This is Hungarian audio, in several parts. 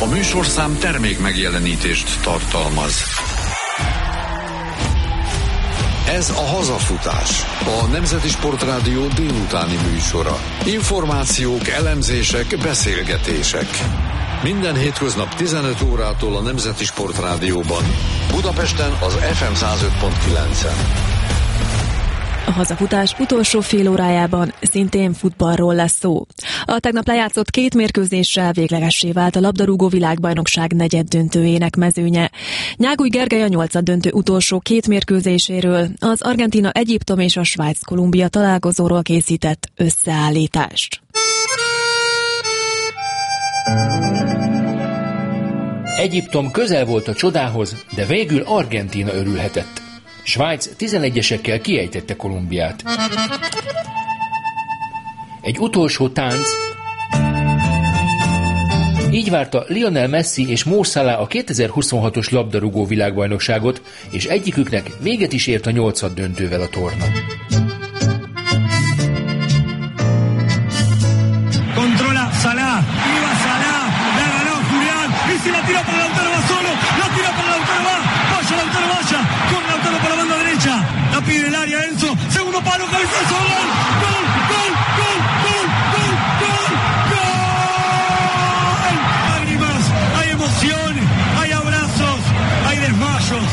A műsorszám termék megjelenítést tartalmaz. Ez a Hazafutás, a Nemzeti Sportrádió délutáni műsora. Információk, elemzések, beszélgetések. Minden hétköznap 15 órától a Nemzeti Sportrádióban. Budapesten az FM 105.9-en. A Hazafutás utolsó fél órájában szintén futballról lesz szó. A tegnap lejátszott 2 mérkőzéssel véglegessé vált a labdarúgó világbajnokság negyeddöntőjének mezőnye. Nyáguly Gergely a 8-döntő utolsó 2 mérkőzéséről, az Argentína, Egyiptom és a Svájc-Kolumbia találkozóról készített összeállítást. Egyiptom közel volt a csodához, de végül Argentína örülhetett. Svájc 11-esekkel kiejtette Kolumbiát. Egy utolsó tánc. Így várta Lionel Messi és Mo Salah a 2026-os labdarúgó világbajnokságot, és egyiküknek véget is ért a 8-döntővel a torna. Controla Salah, iba Salah, la ganó Julián, y si la tira para Lautaro, va solo, la tira para Lautaro, vaya Lautaro, vaya, con Lautaro para la banda derecha, la pide el área Enzo, segundo palo, cabezazo, gol, gol, gol, gol, gol, gol, gol, gol. Lágrimas, hay emoción, hay abrazos, hay desmayos.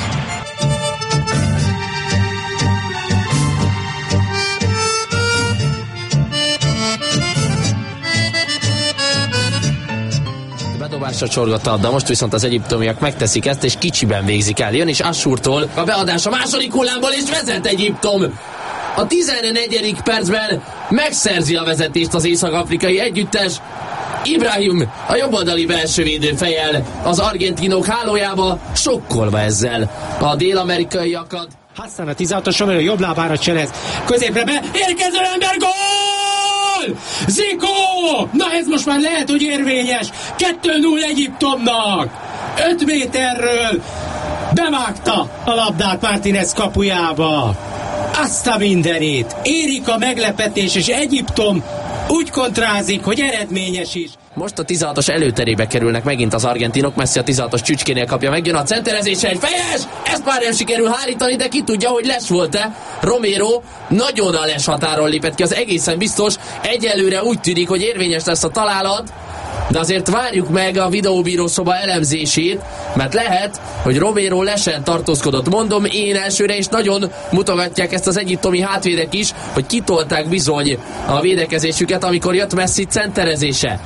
Bedobásra csorgatta, de most viszont az egyiptomiak megteszik ezt, és kicsiben végzik el. Jön is Assurtól a beadás a második hullámból, és vezet Egyiptom. A 14. percben megszerzi a vezetést az észak-afrikai együttes. Ibrahim a jobboldali belső védőfejjel az argentinok hálójába, sokkolva ezzel a dél-amerikaiakat. Hassan a 16-os Romero jobb lábára cselez. Középre be, érkező ember, gól! Zico! Na ez most már lehet, hogy érvényes. 2-0 Egyiptomnak. 5 méterről bevágta a labdát Martínez kapujába. Azt a mindenit. Érik a meglepetés, és Egyiptom úgy kontrázik, hogy eredményes is. Most a 16-os előterébe kerülnek megint az argentinok, Messi a 16-os csücskénél kapja, megjön a centerezésre, egy fejes! Ezt már nem sikerül hárítani, de ki tudja, hogy les volt-e. Romero nagyon a les határon lépett ki, az egészen biztos. Egyelőre úgy tűnik, hogy érvényes lesz a találat, de azért várjuk meg a videóbírószoba elemzését, mert lehet, hogy Romero lesen tartózkodott. Mondom én elsőre, és nagyon mutogatják ezt az egyiptomi hátvédek is, hogy kitolták bizony a védekezésüket, amikor jött Messi centerezése.